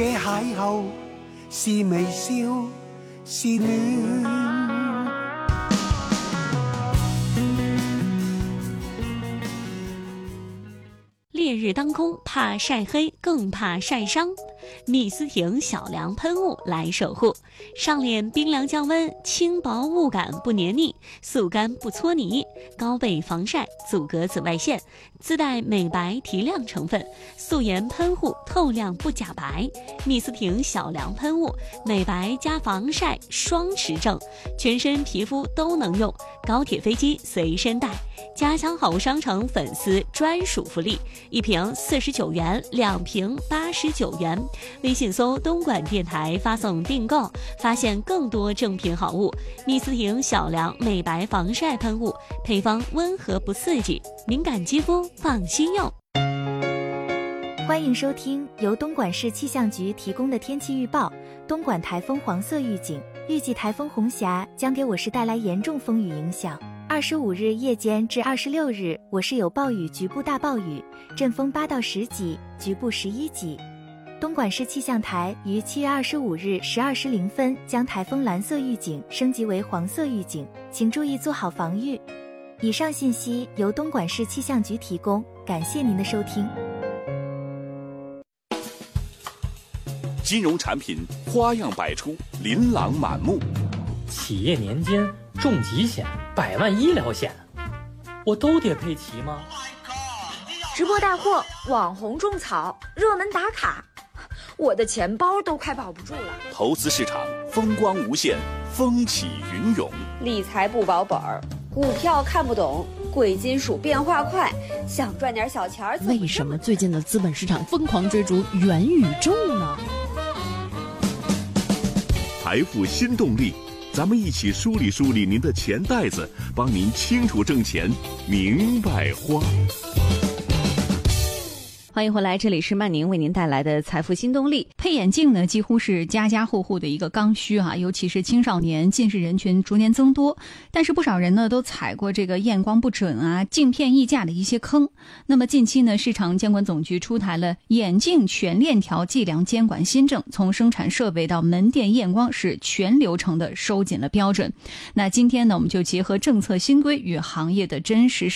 这邂逅是微笑是暖。 烈日当空，怕晒黑，更怕晒伤。蜜思婷小凉喷雾来守护，上脸冰凉降温，轻薄雾感不黏腻，速干不搓泥，高倍防晒，阻隔紫外线，自带美白提亮成分，素颜喷护，透亮不假白。蜜思婷小凉喷雾，美白加防晒双持正，全身皮肤都能用，高铁飞机随身带。家乡好物商城粉丝专属福利，1瓶49元，2瓶89元。微信搜东莞电台发送订购，发现更多正品好物。蜜思婷小凉美白防晒喷雾，配方温和不刺激，敏感肌肤放心用。 欢迎收听由东莞市气象局提供的天气预报。东莞台风黄色预警，预计台风红霞将给我市带来严重风雨影响。25日夜间至26日，我市有暴雨，局部大暴雨，阵风8到10级，局部11级。东莞市气象台于7月25日12时0分将台风蓝色预警升级为黄色预警，请注意做好防御。以上信息由东莞市气象局提供，感谢您的收听。 金融产品花样百出，琳琅满目。 企业年金、重疾险、100万医疗险，我都得配齐吗？ 直播带货、网红种草、热门打卡，我的钱包都快保不住了。 投资市场风光无限，风起云涌。 理财不保本儿，股票看不懂，贵金属变化快，想赚点小钱儿。 为什么最近的资本市场疯狂追逐元宇宙呢？ 财富新动力，咱们一起梳理梳理您的钱袋子，帮您清楚挣钱，明白花。 欢迎回来，这里是曼宁为您带来的财富新动力。 配眼镜呢，几乎是家家户户的一个刚需啊，尤其是青少年近视人群逐年增多。但是不少人呢都踩过这个验光不准啊、镜片溢价的一些坑。那么近期呢，市场监管总局出台了眼镜全链条计量监管新政，从生产设备到门店验光是全流程的收紧了标准。那今天呢，我们就结合政策新规与行业的真实